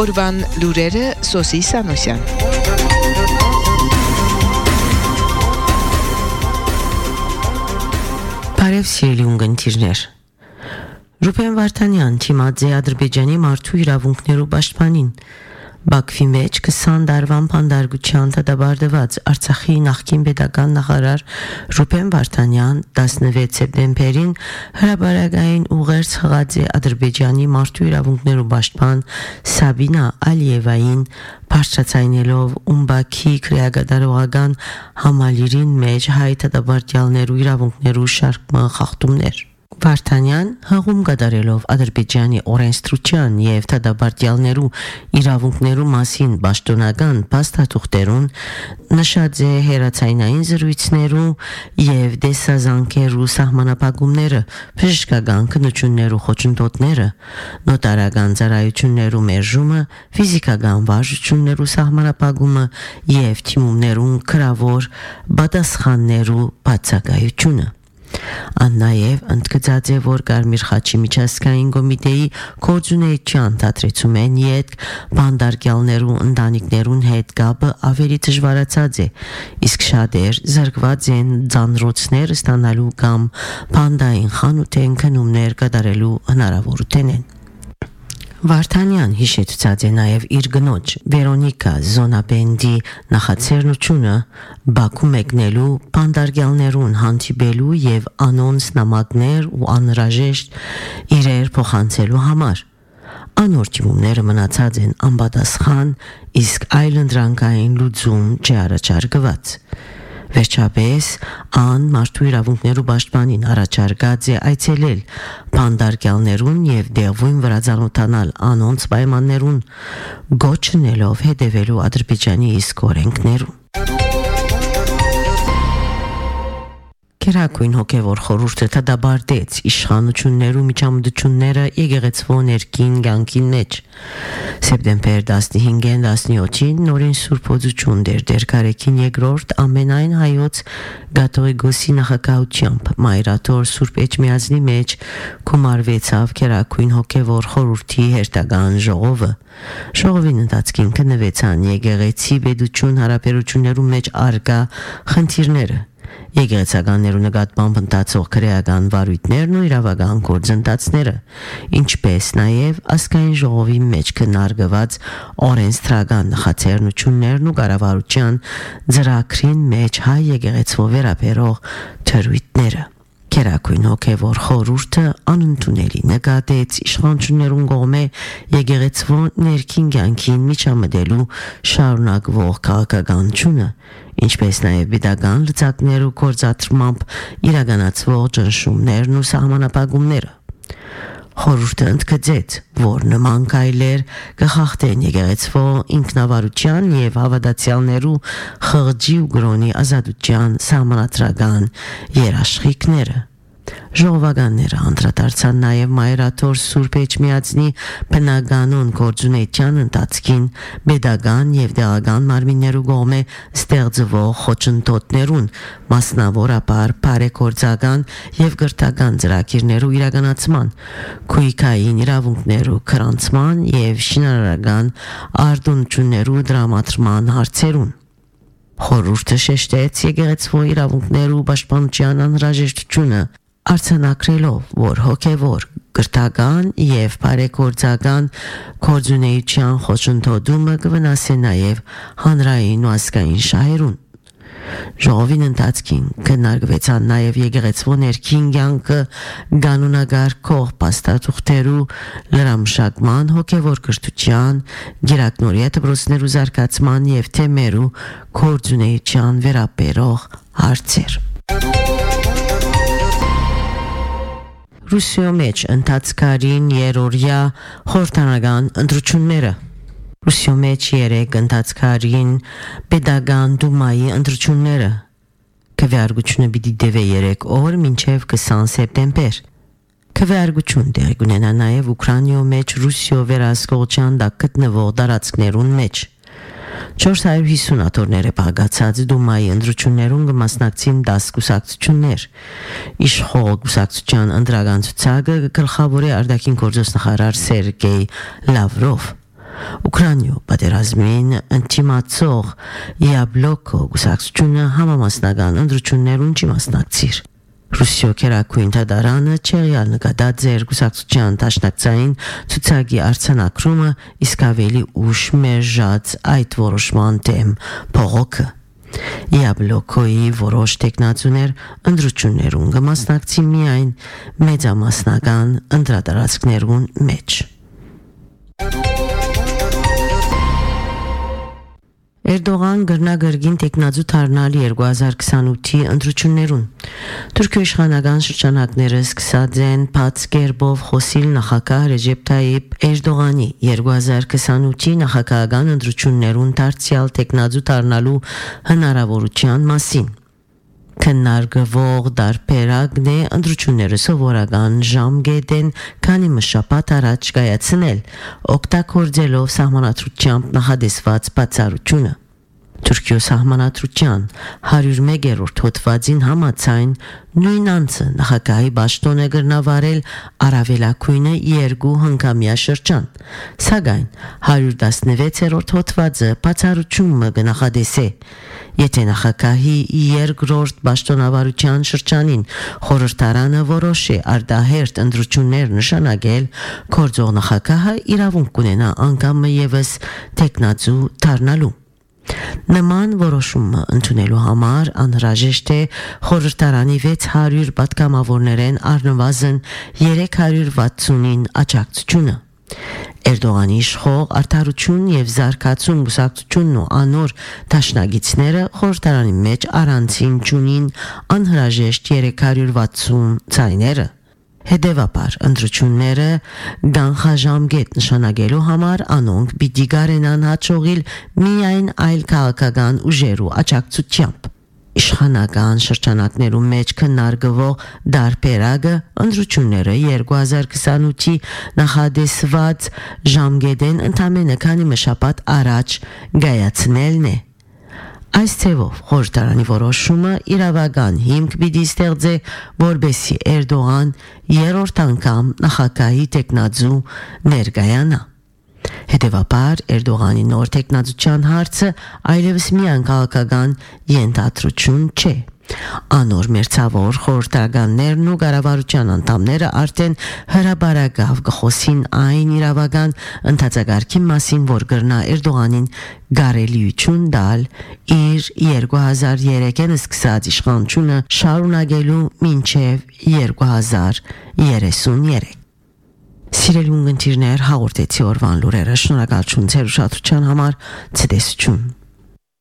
Օրվան լուրերը Սոսի Սանոսյան։ Բարև սիրելի ունգընտիրներ։ Ռուբեն Վարդանյան թիմած է Ադրբեջանի մարդու իրավունքներու պաշտպանին։ Բաքվի մեջ 20 դարվան փանդարգության դադարված Արցախի նախկին պետական նախարար Ռուբեն Վարդանյան 16 սեպտեմբերին հրապարակային ուղերձ հղած է Ադրբեջանի մարդու իրավունքներու պաշտպան Սաբինա Ալիևային բարձրացնելով Ումբաքի քրեագադարողական համալիրին մեջ հայ դադարյալներու իրավունքներու շարք խախտումներ Վարդանյան հղում կատարելով Ադրբեջանի օրենսդրության եւ դադարյալներու իրավունքներու մասին պաշտոնական փաստաթուղթերուն նշած է հերացայնային զրույցներու եւ դեսազանքերու սահմանապահումները, բժշկական քննություններու խոչընդոտները, նոտարական ծառայություններու մերժումը, ֆիզիկական վարժություններու սահմանապահումը եւ թիմումներուն քրավոր պատասխաններու բացակայությունը Աննաև ընդգծած է, որ Կարմիր խաչի միջազգային կոմիտեի կորձունեության դադրեցում են ետք բանդարգյալներու ընտանիքներուն հետ կապը ավելի դժվարացած է, իսկ շատեր զրկված են ձանրոցներ ստանալու կամ բանդային խանութեն քնումներ կատարելու հնարավորություն են Վարդանյան հիշեցուցած է նաև իր գնոջ Վերոնիկա Զոնապենդի նախաձեռնությունը Բաքու մեկնելու բանդարգյալներուն հանդիպելու եւ անոնց նամակներ ու անհրաժեշտ իրեր փոխանցելու համար Անոր թիմումները մնացած են անպատասխան, իսկ այլընտրանքային լուծում չառաջարկված Վերջապես ան մարդու իրավունքներու պաշտպանին առաջարկած է այցելել բանդարգյալներուն եւ դեղույն վրա ծանոթանալ անոնց պայմաններուն գոչնելով հետևելու Ադրբեջանի իսկ օրենքներուն Կերակույն հոգևոր խորհուրդը դադարեց իշխանություններու միջամտությունները եկեղեցվո ներքին կյանքին մեջ Սեպտեմբեր 15-ին 17-ին նորին Սուրբ Օծություն դերկարեկին երկրորդ ամենայն հայոց Կաթողիկոսի նախագահությամբ Մայրաթոր Սուրբ Էջմիածնի մեջ կոմարվեցավ Կերակույն հոգևոր խորհրդի հերթական ժողովը Ժողովին ընթացքին քննվեցան եկեղեցի պետություն հարաբերություններու մեջ արկա խնդիրները Եկեղեցականներու նկատմամբ ընթացող քրեական վարույթներն ու իրավական գործընթացները, ինչպես նաև ազգային ժողովի մեջ քննարկված օրենսդրական նախաձեռնություններն ու կառավարության ծրագրին մեջ հայ եկեղեցու վերաբերող թրույթները Կերակույն հոգևոր խորհուրդը անընդունելի նկատեց իշխանություններուն կողմէ եկեղեցու ներքին կյանքին միջամտելու շարունակվող քաղաքականությունը ինչպես նաև pedagogan լծակներու կորզատրմամբ իրականացվող ճնշումներն ու սահմանապահումները Խորհուրդը ընդգծեց, որ նման կայլեր կխախտեն եկեղեցվո ինքնավարության եւ հավատացյալներու խղճի ու գրոնի ազատության սահմանադրական երաշխիքները Ժողովականները անդրադարձան նաև Մայրաթոր Սուրբ Էջմիածնի բնականոն գործունեության ընթացքին pedagogan եւ դեղական մարմիններու կողմէ ստեղծվող խոչընդոտներուն մասնավորապես բարեգործական եւ գրթական ծրագիրներու իրականացման քույքային իրավունքներու քրանցման եւ շինարարական արտոնություններու դրամատրման հարցերուն Խորհուրդը շեշտեց եկեղեցու իրավունքներու պաշտպանության անհրաժեշտությունը Արցանակրելով, որ հոգևոր, գրթական եւ բարեգործական գործունեության խոչընդոտումը կվնասի նաեւ հանրային ու ազգային շահերուն։ Ժողովին ընթացքին քննարկվեցան նաեւ եկեղեցու ներքին կյանքը կանոնագարկող փաստաթուղթերու լրամշակման, հոգևոր կրթության, գիրակնորիա դպրոցներու զարգացման եւ թեմերու գործունեության վերաբերող հարցեր։ Ռուսիո մեջ ընթացքարին երորյա խորհրդանական ընտրությունները Ռուսիո մեջ երեք ընթացքարին pedagogan դումայի ընտրությունները քվեարկությունը պիտի դեվե 3 օր մինչև 20 սեպտեմբեր քվեարկություն տեղի կունենա նաև Ուկրաինայո մեջ Ռուսիո վերահսկողության տակ գտնվող տարածքներուն մեջ 450 աթոռները բաղկացած դումայի ընտրություններուն կմասնակցին 10 կուսակցություններ։ Իշխող կուսակցության ընդրական ցուցակը գլխավոր է արտաքին գործոստնախարար Սերգեյ Լավրով։ Ուկրաինայու պատերազմին ընդդիմացող Յաբլոկո գուսակցությունը համամասնական ընտրություններուն չի մասնակցիր։ Ռուսիո քերակույն դատարանը չեղյալ նկատած ձեր գուսակցության դաշնակցային ցուցակի արձանագրումը իսկ ավելի ուշ մերժած այդ որոշման դեմ փողոքը։ Յաբլոկոյի որոշ տեխնացուներ ընտրություններուն կմասնակցի միայն մեծամասնական ընտրատարածքներուն մեջ։ Էրդողան գրնագրգին տեխնազու թարնալի 2028-ի ընտրություններուն։ Թուրքիո իշխանական շրջանակները սկսած են բաց կերպով խոսիլ նախագահ Ռեջեփ Թայիփ Էրդողանի 2028-ի նախագահական ընտրություններուն դարձյալ տեխնազու թարնալու հնարավորության մասին։ Քննարկվող դարբերակն է ընտրությունները սովորական ժամկետեն քանի մշապատ առաջ կայացնել, օգտագործելով սահմանադրությամբ նախադեсված բացառությունը։ Թուրքիո սահմանադրության 101-րդ հոդվածին համաձայն նույն անձը նախագահի պաշտոնը կրնավարել առավելագույնը 2 հնգամյա շրջան, սակայն 116-րդ հոդվածը բացառությունը կնախադեսե, եթե նախագահի երկրորդ պաշտոնավարության շրջանին խորհրդարանը որոշի արտահերթ ընտրություններ նշանակել, գործող նախագահը իրավունք կունենա անգամ եւս տեխնացու դառնալու։ Նման որոշումը ընդունելու համար անհրաժեշտ է խորհրդարանի 600 պատգամավորներեն առնվազն 360-ին աջակցությունը։ Էրդողանի իշխող արդարություն եւ զարգացում գուսակցությունն ու անոր դաշնակիցները խորհրդարանի մեջ առանցին ճունին անհրաժեշտ 360 ցայները։ Հետևաբար ընտրությունները գանխաժամկետ նշանակելու համար անոնք պիտի գարենան հաջողիլ միայն այլ քաղաքական ուժերու աջակցությամբ։ Իշխանական շրջանակներում մեջ քննարկվող դարբերակը ընտրությունները 2028-ի նախադեсված ժամկետեն ընդամենը քանի մշապատ առաջ գայացնելն է։ Այս ցևով խորհրդարանի որոշումը իրավական հիմք պիտի ստեղծե, որբեսի Էրդողան երրորդ անգամ նախագահի տեխնացու ներկայանա։ Հետևաբար Էրդողանի նոր տեխնացության հարցը այլևս միայն քաղաքական ենթադրություն չէ։ Անոր մերձավոր խորհրդականներն ու կառավարության անդամները արդեն հրաբարակավ կխոսին այն իրավական ընթացակարգի մասին, որ կրնա Էրդողանին գարելիություն տալ իր 2003-ին սկսած իշխանությունը շարունակելու մինչև 2033։ Սիրելի ունգընտիրներ, հաղորդեցի օրվան լուրերը, շնորհակալություն ձեր ուշադրության համար, ցտեսություն։